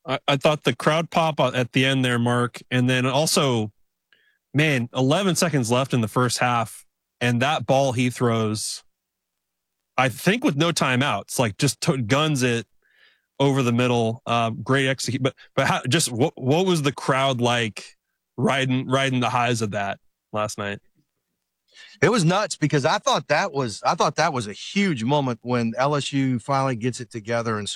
I thought the crowd pop at the end there, Mark, and then also, man, 11 seconds left in the first half, and that ball he throws, I think with no timeouts, like just guns it over the middle. Great execute, but how, just what was the crowd like riding the highs of that last night? It was nuts because I thought that was a huge moment when LSU finally gets it together and